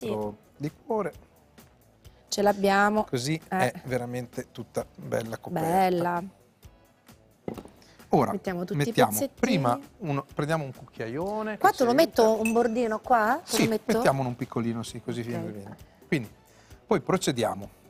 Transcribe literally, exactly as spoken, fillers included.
sì. liquore. Ce l'abbiamo. Così eh. è veramente tutta bella coperta. Bella. Ora Mettiamo tutti mettiamo i pezzettini. prima uno, prendiamo un cucchiaione. Qua che te lo c'entra. metto un bordino qua? Te Sì, lo metto? mettiamolo un piccolino, sì, così Ok. viene bene. Quindi, poi procediamo.